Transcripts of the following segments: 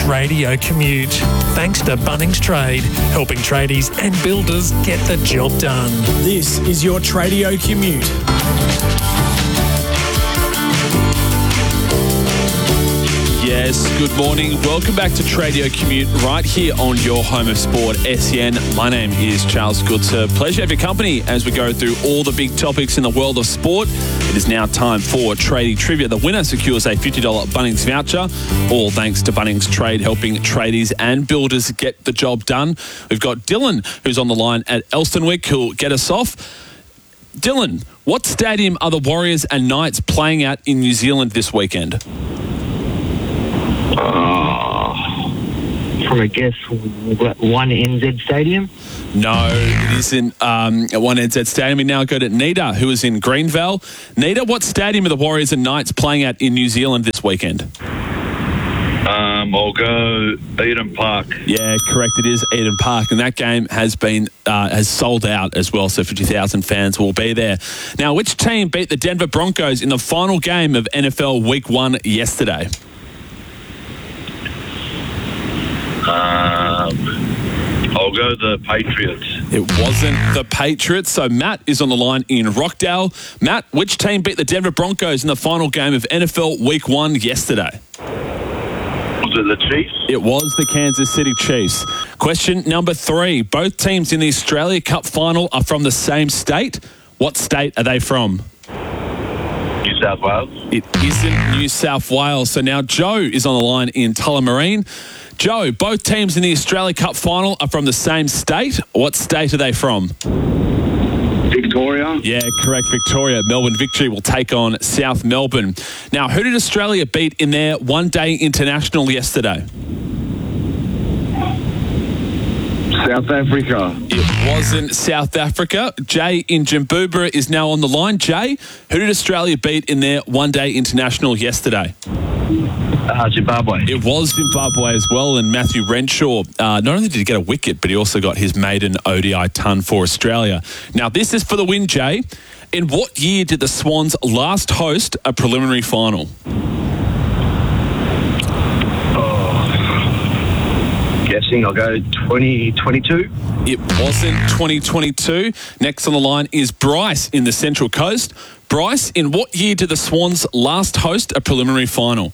Tradio Commute. Thanks to Bunnings Trade, helping tradies and builders get the job done. This is your Tradio Commute. Yes, good morning. Welcome back to Tradio Commute right here on your home of sport, SEN. My name is Charles Goodser. Pleasure to have your company as we go through all the big topics in the world of sport. It is now time for Tradie Trivia. The winner secures a $50 Bunnings voucher, all thanks to Bunnings Trade, helping tradies and builders get the job done. We've got Dylan, who's on the line at Elsternwick, who'll get us off. Dylan, what stadium are the Warriors and Knights playing at in New Zealand this weekend? From a guess, One NZ Stadium? No, it isn't One NZ Stadium. We now go to Nita, who is in Greenville. Nita, what stadium are the Warriors and Knights playing at in New Zealand this weekend? I'll go Eden Park. Yeah, correct. It is Eden Park, and that game has been has sold out as well. So 50,000 fans will be there. Now, which team beat the Denver Broncos in the final game of NFL Week 1 yesterday? I'll go the Patriots. It wasn't the Patriots. So Matt is on the line in Rockdale. Matt, which team beat the Denver Broncos in the final game of NFL Week 1 yesterday? Was it the Chiefs? It was the Kansas City Chiefs. Question number 3. Both teams in the Australia Cup final are from the same state. What state are they from? New South Wales. It isn't New South Wales. So now Joe is on the line in Tullamarine. Joe, both teams in the Australia Cup final are from the same state. What state are they from? Victoria. Yeah, correct, Victoria. Melbourne Victory will take on South Melbourne. Now, who did Australia beat in their one-day international yesterday? South Africa. It wasn't South Africa. Jay in Jimboobra is now on the line. Jay, who did Australia beat in their one-day international yesterday? Zimbabwe. It was Zimbabwe as well, and Matthew Renshaw, not only did he get a wicket, but he also got his maiden ODI ton for Australia. Now, this is for the win, Jay. In what year did the Swans last host a preliminary final? Guessing I'll go 2022. It wasn't 2022. Next on the line is Bryce in the Central Coast. Bryce, in what year did the Swans last host a preliminary final?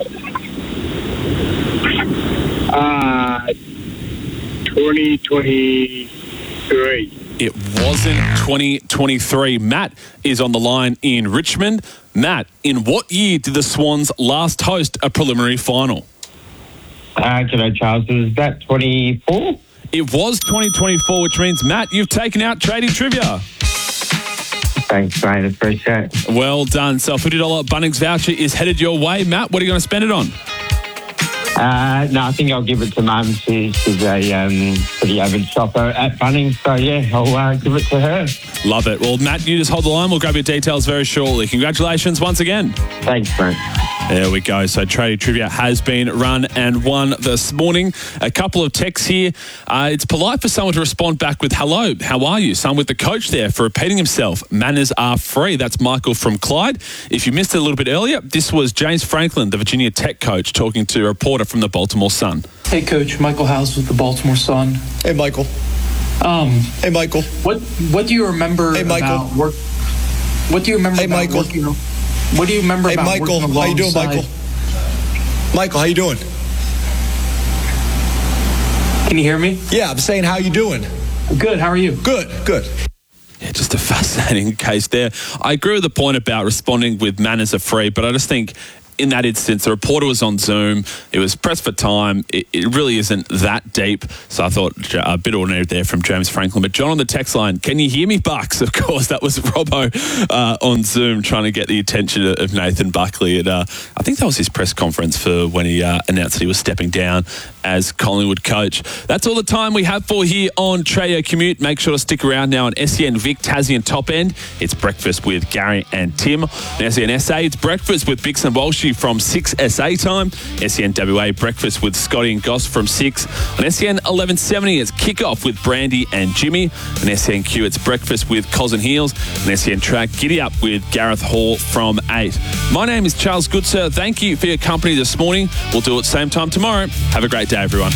2023. It wasn't 2023. Matt is on the line in Richmond. Matt, in what year did the Swans last host a preliminary final? G'day, Charles. Is that 24? It was 2024, which means, Matt, you've taken out Trading Trivia. Thanks, mate. Appreciate it. Well done. So a $50 Bunnings voucher is headed your way. Matt, what are you going to spend it on? No, I think I'll give it to Mum. She's a pretty avid shopper at Bunnings. So, yeah, I'll give it to her. Love it. Well, Matt, you just hold the line. We'll grab your details very shortly. Congratulations once again. Thanks, mate. There we go. So Tradie Trivia has been run and won this morning. A couple of texts here. It's polite for someone to respond back with hello. How are you? Some with the coach there for repeating himself. Manners are free. That's Michael from Clyde. If you missed it a little bit earlier, this was James Franklin, the Virginia Tech coach, talking to a reporter from the Baltimore Sun. Hey, Coach. Michael House with the Baltimore Sun. Hey, Michael. Hey, Michael. What do you remember about work? What do you remember about Michael. working? What do you remember about Michael, working how you doing, alongside? Michael? Michael, how you doing? Can you hear me? Yeah, I'm saying, how you doing? Good. How are you? Good. Yeah, just a fascinating case there. I agree with the point about responding with manners are free, but I just think in that instance, the reporter was on Zoom. It was pressed for time. It really isn't that deep. So I thought a bit ordinary there from James Franklin. But John on the text line, can you hear me, Bucks? Of course, that was Robbo on Zoom trying to get the attention of Nathan Buckley. I think that was his press conference for when he announced that he was stepping down as Collingwood coach. That's all the time we have for here on Tradio Commute. Make sure to stick around now on SEN Vic, Tassie and Top End. It's breakfast with Gary and Tim. On SEN SA, it's breakfast with Bix and Walshy Richie from 6 SA time. SEN WA breakfast with Scotty and Goss from 6. On SEN 1170, it's kickoff with Brandy and Jimmy. On SENQ, it's breakfast with Cos and Heels. On SEN Track, Giddy Up with Gareth Hall from 8. My name is Charles Goodser. Thank you for your company this morning. We'll do it same time tomorrow. Have a great day, everyone.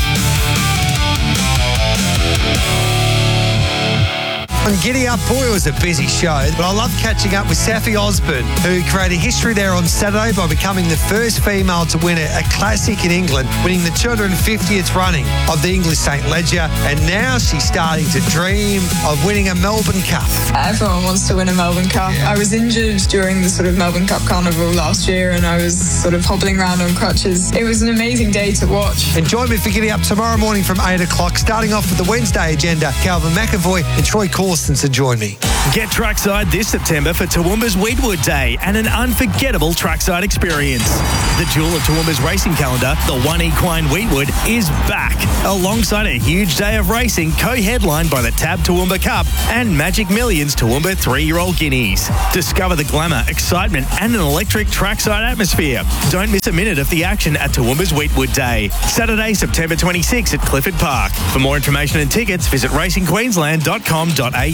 On Giddy Up, boy, it was a busy show, but I love catching up with Safi Osborne, who created history there on Saturday by becoming the first female to win a classic in England, winning the 250th running of the English St. Leger, and now she's starting to dream of winning a Melbourne Cup. Everyone wants to win a Melbourne Cup. Yeah. I was injured during the sort of Melbourne Cup Carnival last year, and I was sort of hobbling around on crutches. It was an amazing day to watch. And join me for Giddy Up tomorrow morning from 8 o'clock, starting off with the Wednesday agenda. Calvin McAvoy and Troy Corson to join me. Get trackside this September for Toowoomba's Weedwood Day and an unforgettable trackside experience. The jewel of Toowoomba's racing calendar, the One Equine Weedwood, is back alongside a huge day of racing co-headlined by the Tab Toowoomba Cup and Magic Millions Toowoomba 3-year-old guineas. Discover the glamour, excitement and an electric trackside atmosphere. Don't miss a minute of the action at Toowoomba's Weedwood Day. Saturday, September 26 at Clifford Park. For more information and tickets, visit racingqueensland.com.au.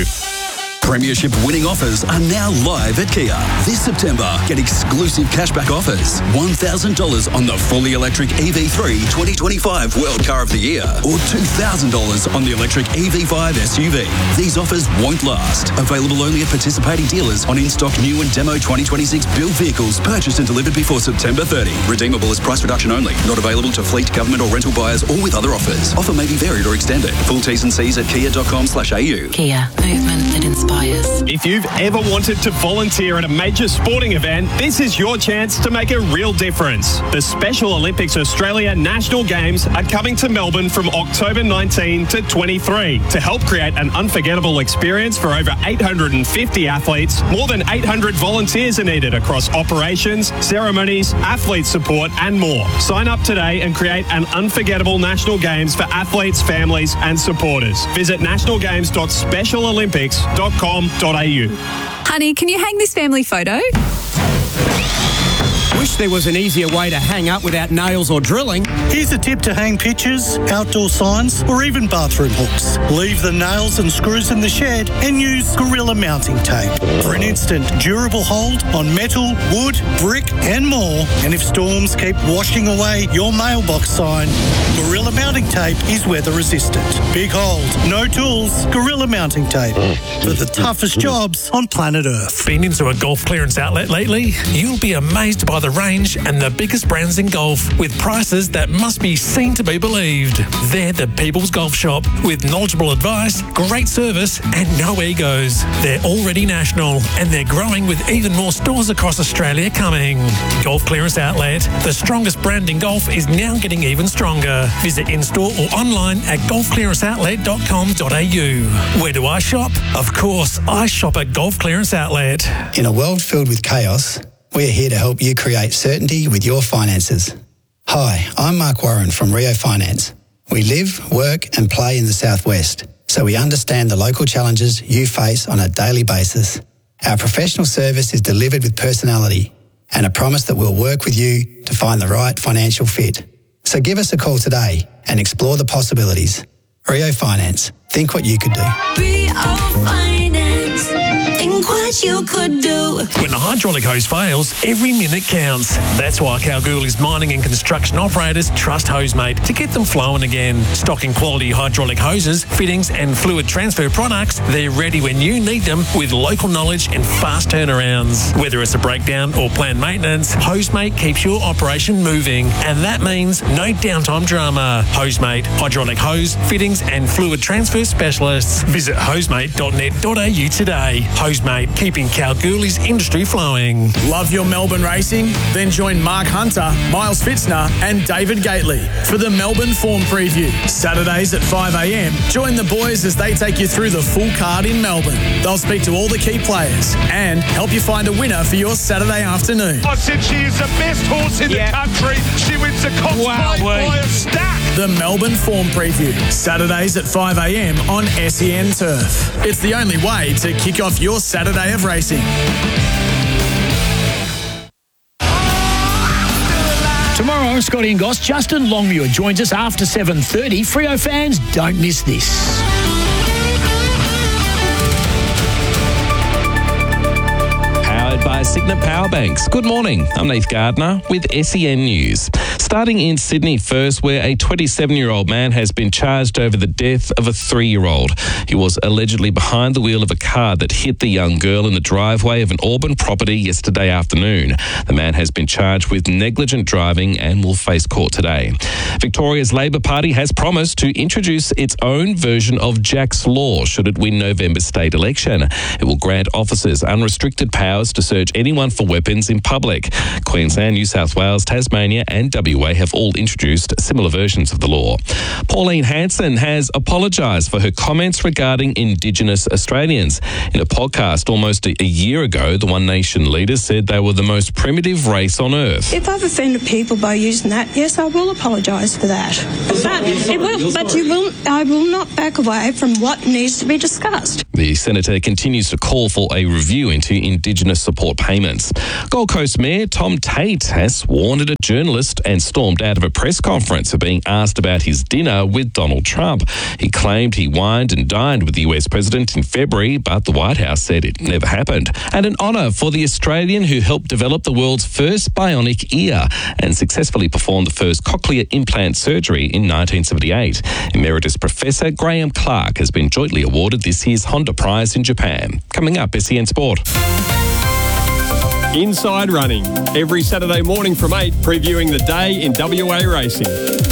Premiership winning offers are now live at Kia. This September, get exclusive cashback offers. $1,000 on the fully electric EV3 2025 World Car of the Year or $2,000 on the electric EV5 SUV. These offers won't last. Available only at participating dealers on in-stock new and demo 2026 built vehicles purchased and delivered before September 30. Redeemable as price reduction only. Not available to fleet, government or rental buyers or with other offers. Offer may be varied or extended. Full T's and C's at kia.com/au. Kia. Movement that inspires. If you've ever wanted to volunteer at a major sporting event, this is your chance to make a real difference. The Special Olympics Australia National Games are coming to Melbourne from October 19 to 23 to help create an unforgettable experience for over 850 athletes. More than 800 volunteers are needed across operations, ceremonies, athlete support and more. Sign up today and create an unforgettable National Games for athletes, families and supporters. Visit nationalgames.specialolympics.com.au. Honey, can you hang this family photo? Wish there was an easier way to hang up without nails or drilling. Here's a tip to hang pictures, outdoor signs, or even bathroom hooks. Leave the nails and screws in the shed and use Gorilla mounting tape for an instant, durable hold on metal, wood, brick, and more. And if storms keep washing away your mailbox sign, Gorilla mounting tape is weather resistant. Big hold, no tools, Gorilla mounting tape for the toughest jobs on planet Earth. Been into a golf clearance outlet lately? You'll be amazed by the range and the biggest brands in golf with prices that must be seen to be believed. They're the People's Golf Shop with knowledgeable advice, great service and no egos. They're already national and they're growing with even more stores across Australia coming. Golf Clearance Outlet, the strongest brand in golf, is now getting even stronger. Visit in-store or online at golfclearanceoutlet.com.au. Where do I shop? Of course, I shop at Golf Clearance Outlet. In a world filled with chaos, we're here to help you create certainty with your finances. Hi, I'm Mark Warren from Rio Finance. We live, work and play in the Southwest, so we understand the local challenges you face on a daily basis. Our professional service is delivered with personality and a promise that we'll work with you to find the right financial fit. So give us a call today and explore the possibilities. Rio Finance. Think what you could do. Rio Finance. Think what you could do. When a hydraulic hose fails, every minute counts. That's why Kalgoorlie's mining and construction operators trust Hosemate to get them flowing again. Stocking quality hydraulic hoses, fittings and fluid transfer products, they're ready when you need them with local knowledge and fast turnarounds. Whether it's a breakdown or planned maintenance, Hosemate keeps your operation moving. And that means no downtime drama. Hosemate, hydraulic hose, fittings and fluid transfer specialists. Visit hosemate.net.au today. Hosemate, keeping Kalgoorlie's industry flowing. Love your Melbourne racing? Then join Mark Hunter, Miles Fitzner and David Gately for the Melbourne Form Preview. Saturdays at 5 a.m. Join the boys as they take you through the full card in Melbourne. They'll speak to all the key players and help you find a winner for your Saturday afternoon. I said she is the best horse in the country. She wins the Cox Plate by a stack. The Melbourne Form Preview. Saturdays at 5 a.m. on SEN Turf. It's the only way to kick off your Saturday of racing. Warren, Scotty and Goss. Justin Longmuir joins us after 7:30. Freo fans, don't miss this. By Signet Power Banks. Good morning. I'm Nath Gardner with SEN News. Starting in Sydney first, where a 27-year-old man has been charged over the death of a 3-year-old. He was allegedly behind the wheel of a car that hit the young girl in the driveway of an Auburn property yesterday afternoon. The man has been charged with negligent driving and will face court today. Victoria's Labor Party has promised to introduce its own version of Jack's Law should it win November's state election. It will grant officers unrestricted powers to search anyone for weapons in public. Queensland, New South Wales, Tasmania and WA have all introduced similar versions of the law. Pauline Hanson has apologised for her comments regarding Indigenous Australians. In a podcast almost a year ago, the One Nation leaders said they were the most primitive race on earth. If I've offended people by using that, yes, I will apologise for that. I will not back away from what needs to be discussed. The Senator continues to call for a review into Indigenous support payments. Gold Coast Mayor Tom Tate has sworn at a journalist and stormed out of a press conference for being asked about his dinner with Donald Trump. He claimed he wined and dined with the US President in February, but the White House said it never happened. And an honour for the Australian who helped develop the world's first bionic ear and successfully performed the first cochlear implant surgery in 1978. Emeritus Professor Graham Clark has been jointly awarded this year's Honda Prize in Japan. Coming up, SEN Sport. Inside Running, every Saturday morning from 8, previewing the day in WA racing.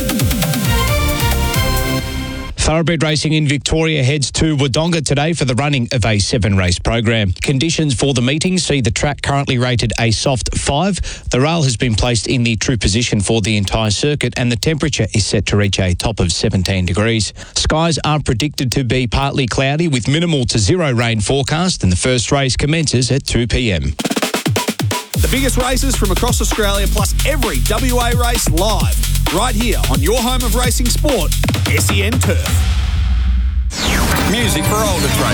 Thoroughbred Racing in Victoria heads to Wodonga today for the running of a 7-race program. Conditions for the meeting see the track currently rated a soft 5. The rail has been placed in the true position for the entire circuit and the temperature is set to reach a top of 17 degrees. Skies are predicted to be partly cloudy with minimal to zero rain forecast, and the first race commences at 2 p.m. The biggest races from across Australia, plus every WA race live, right here on your home of racing sport, SEN Turf. Music for older trade.